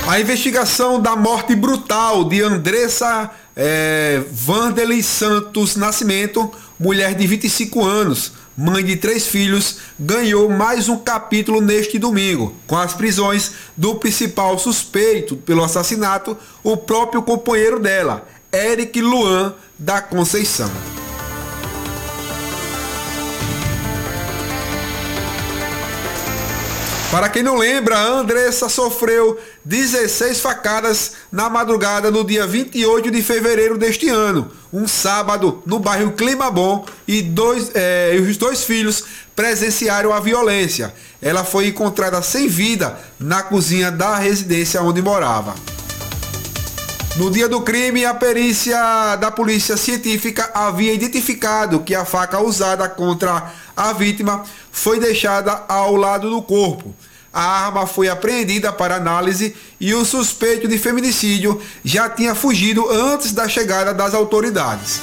A investigação da morte brutal de Andressa Vanderlei Santos Nascimento, mulher de 25 anos, mãe de 3 filhos, ganhou mais um capítulo neste domingo, com as prisões do principal suspeito pelo assassinato, o próprio companheiro dela, Eric Luan da Conceição. Para quem não lembra, a Andressa sofreu 16 facadas na madrugada do dia 28 de fevereiro deste ano, um sábado, no bairro Clima Bom, e os 2 filhos presenciaram a violência. Ela foi encontrada sem vida na cozinha da residência onde morava. No dia do crime, a perícia da polícia científica havia identificado que a faca usada contra a vítima foi deixada ao lado do corpo. A arma foi apreendida para análise e o suspeito de feminicídio já tinha fugido antes da chegada das autoridades.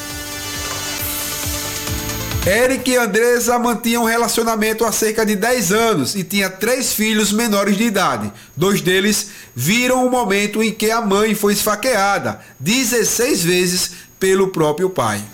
Eric e Andressa mantinham um relacionamento há cerca de 10 anos e tinha 3 filhos menores de idade. 2 deles viram o momento em que a mãe foi esfaqueada 16 vezes pelo próprio pai.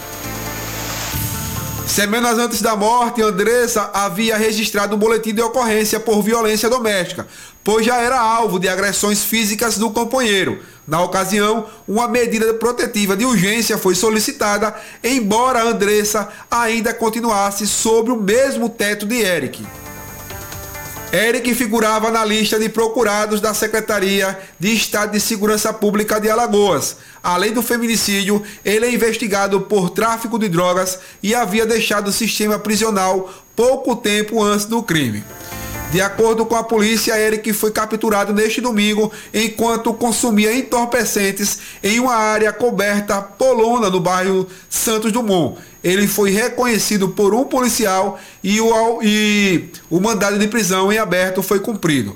Semanas antes da morte, Andressa havia registrado um boletim de ocorrência por violência doméstica, pois já era alvo de agressões físicas do companheiro. Na ocasião, uma medida protetiva de urgência foi solicitada, embora Andressa ainda continuasse sob o mesmo teto de Eric. Eric figurava na lista de procurados da Secretaria de Estado de Segurança Pública de Alagoas. Além do feminicídio, ele é investigado por tráfico de drogas e havia deixado o sistema prisional pouco tempo antes do crime. De acordo com a polícia, Eric foi capturado neste domingo enquanto consumia entorpecentes em uma área coberta por lona no bairro Santos Dumont. Ele foi reconhecido por um policial e o mandado de prisão em aberto foi cumprido.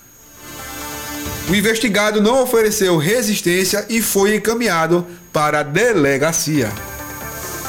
O investigado não ofereceu resistência e foi encaminhado para a delegacia.